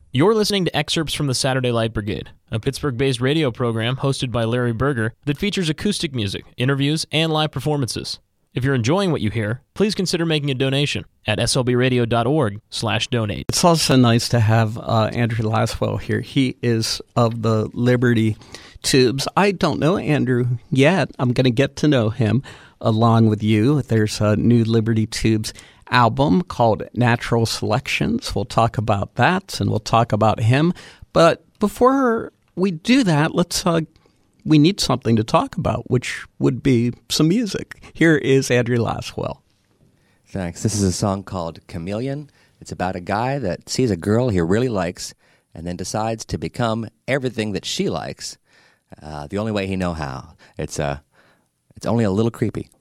You're listening to excerpts from the Saturday Light Brigade, a Pittsburgh-based radio program hosted by Larry Berger that features acoustic music, interviews, and live performances. If you're enjoying what you hear, please consider making a donation at slbradio.org/donate. It's also nice to have Andrew Laswell here. He is of the Liberty Tubes. I don't know Andrew yet. I'm going to get to know him along with you. There's a new Liberty Tubes album called Natural Selections. We'll talk about that, and we'll talk about him. But before we do that, we need something to talk about, which would be some music. Here is Andrew Laswell. Thanks. This is a song called Chameleon. It's about a guy that sees a girl he really likes and then decides to become everything that she likes, the only way he knows how. It's only a little creepy.